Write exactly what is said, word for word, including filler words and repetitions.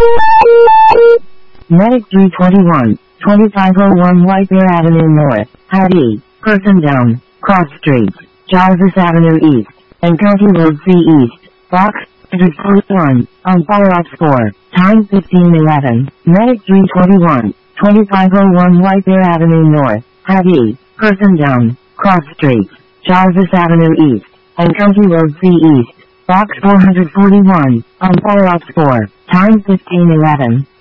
Medic three twenty-one, twenty-five oh one White Bear Avenue North, Howdy, Person Down, Cross Street, Jarvis Avenue East, and County Road C East, Box one forty-one, on follow-up score, time fifteen eleven. Medic three twenty-one, twenty-five oh one White Bear Avenue North, Howdy, Person Down, Cross Street, Jarvis Avenue East, and County Road C East, Box four forty-one, on follow-up score, time fifteen eleven.